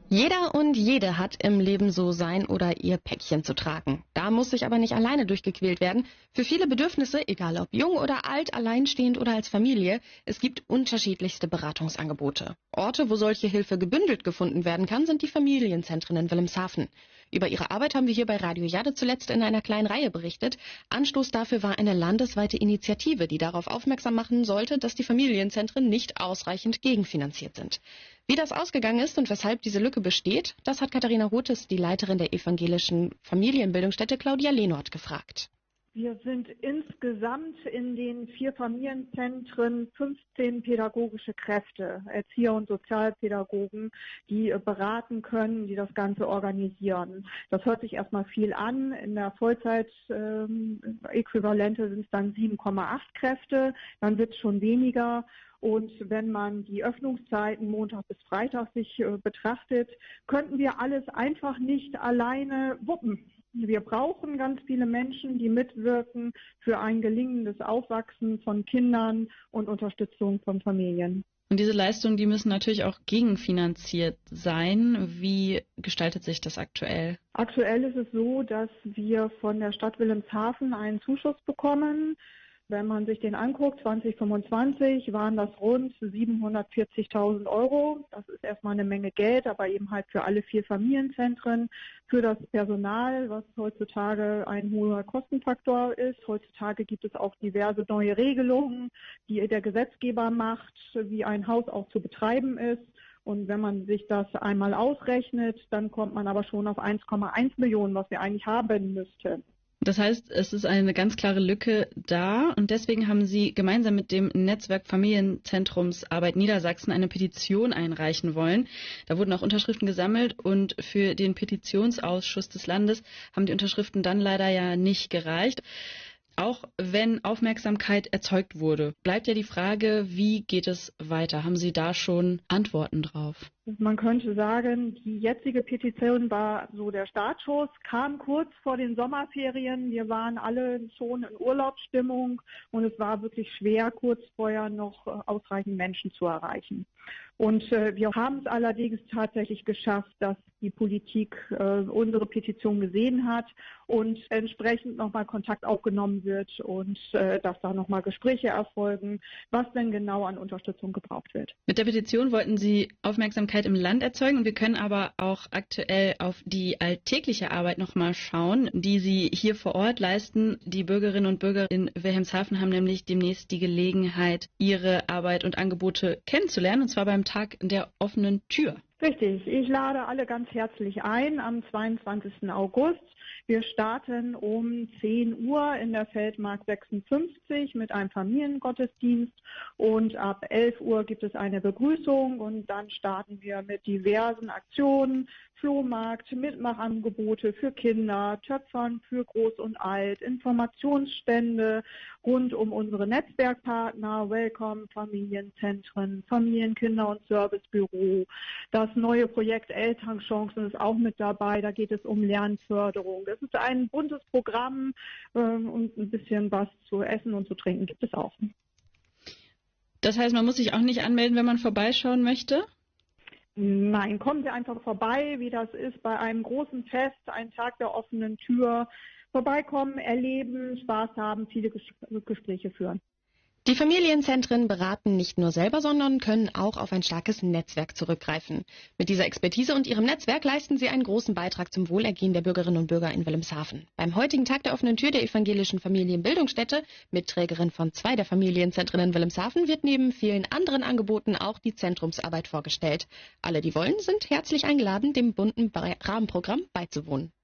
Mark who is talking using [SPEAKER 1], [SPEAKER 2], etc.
[SPEAKER 1] Jeder und jede hat im Leben so sein oder ihr Päckchen zu tragen. Da muss sich aber nicht alleine durchgequält werden. Für viele Bedürfnisse, egal ob jung oder alt, alleinstehend oder als Familie, es gibt unterschiedlichste Beratungsangebote. Orte, wo solche Hilfe gebündelt gefunden werden kann, sind die Familienzentren in Wilhelmshaven. Über ihre Arbeit haben wir hier bei Radio Jade zuletzt in einer kleinen Reihe berichtet. Anstoß dafür war eine landesweite Initiative, die darauf aufmerksam machen sollte, dass die Familienzentren nicht ausreichend gegenfinanziert sind. Wie das ausgegangen ist und weshalb diese Lücke besteht, das hat Katharina Hothes, die Leiterin der evangelischen Familienbildungsstätte Claudia Lehnort, gefragt.
[SPEAKER 2] Wir sind insgesamt in den 4 Familienzentren 15 pädagogische Kräfte, Erzieher und Sozialpädagogen, die beraten können, die das Ganze organisieren. Das hört sich erstmal viel an. In der Vollzeit-Äquivalente sind es dann 7,8 Kräfte, dann wird es schon weniger. Und wenn man die Öffnungszeiten Montag bis Freitag sich betrachtet, könnten wir alles einfach nicht alleine wuppen. Wir brauchen ganz viele Menschen, die mitwirken für ein gelingendes Aufwachsen von Kindern und Unterstützung von Familien.
[SPEAKER 3] Und diese Leistungen, die müssen natürlich auch gegenfinanziert sein. Wie gestaltet sich das aktuell?
[SPEAKER 2] Aktuell ist es so, dass wir von der Stadt Wilhelmshaven einen Zuschuss bekommen. Wenn man sich den anguckt, 2025 waren das rund 740.000 €. Das ist erstmal eine Menge Geld, aber eben halt für alle 4 Familienzentren, für das Personal, was heutzutage ein hoher Kostenfaktor ist. Heutzutage gibt es auch diverse neue Regelungen, die der Gesetzgeber macht, wie ein Haus auch zu betreiben ist. Und wenn man sich das einmal ausrechnet, dann kommt man aber schon auf 1,1 Millionen, was wir eigentlich haben müssten.
[SPEAKER 3] Das heißt, es ist eine ganz klare Lücke da und deswegen haben Sie gemeinsam mit dem Netzwerk Familienzentrumsarbeit Niedersachsen eine Petition einreichen wollen. Da wurden auch Unterschriften gesammelt und für den Petitionsausschuss des Landes haben die Unterschriften dann leider ja nicht gereicht. Auch wenn Aufmerksamkeit erzeugt wurde, bleibt ja die Frage, wie geht es weiter? Haben Sie da schon Antworten drauf?
[SPEAKER 2] Man könnte sagen, die jetzige Petition war so der Startschuss, kam kurz vor den Sommerferien. Wir waren alle schon in Urlaubsstimmung und es war wirklich schwer, kurz vorher noch ausreichend Menschen zu erreichen. Und wir haben es allerdings tatsächlich geschafft, dass die Politik unsere Petition gesehen hat und entsprechend nochmal Kontakt aufgenommen wird und dass da nochmal Gespräche erfolgen, was denn genau an Unterstützung gebraucht wird.
[SPEAKER 3] Mit der Petition wollten Sie Aufmerksamkeit im Land erzeugen und wir können aber auch aktuell auf die alltägliche Arbeit nochmal schauen, die Sie hier vor Ort leisten. Die Bürgerinnen und Bürger in Wilhelmshaven haben nämlich demnächst die Gelegenheit, ihre Arbeit und Angebote kennenzulernen, und zwar beim Tag der offenen Tür.
[SPEAKER 2] Richtig, ich lade alle ganz herzlich ein am 22. August. Wir starten um 10 Uhr in der Feldmark 56 mit einem Familiengottesdienst und ab 11 Uhr gibt es eine Begrüßung und dann starten wir mit diversen Aktionen, Flohmarkt, Mitmachangebote für Kinder, Töpfern für Groß und Alt, Informationsstände rund um unsere Netzwerkpartner, Welcome, Familienzentren, Familienkinder- und Servicebüro. Das neue Projekt Elternchancen ist auch mit dabei, da geht es um Lernförderung. Es ist ein buntes Programm und ein bisschen was zu essen und zu trinken gibt es auch.
[SPEAKER 3] Das heißt, man muss sich auch nicht anmelden, wenn man vorbeischauen möchte?
[SPEAKER 2] Nein, kommen Sie einfach vorbei, wie das ist bei einem großen Fest, ein Tag der offenen Tür. Vorbeikommen, erleben, Spaß haben, viele Gespräche führen.
[SPEAKER 1] Die Familienzentren beraten nicht nur selber, sondern können auch auf ein starkes Netzwerk zurückgreifen. Mit dieser Expertise und ihrem Netzwerk leisten sie einen großen Beitrag zum Wohlergehen der Bürgerinnen und Bürger in Wilhelmshaven. Beim heutigen Tag der offenen Tür der evangelischen Familienbildungsstätte, Mitträgerin von 2 der Familienzentren in Wilhelmshaven, wird neben vielen anderen Angeboten auch die Zentrumsarbeit vorgestellt. Alle, die wollen, sind herzlich eingeladen, dem bunten Rahmenprogramm beizuwohnen.